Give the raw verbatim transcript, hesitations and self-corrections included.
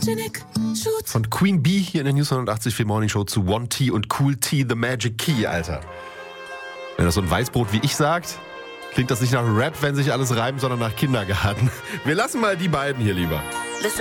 Von Queen Bee hier in der News hundertachtzig vier Morning Show zu One T und Cool T, The Magic Key, Alter. Wenn das so ein Weißbrot wie ich sagt, klingt das nicht nach Rap, wenn sich alles reimt, sondern nach Kindergarten. Wir lassen mal die beiden hier lieber.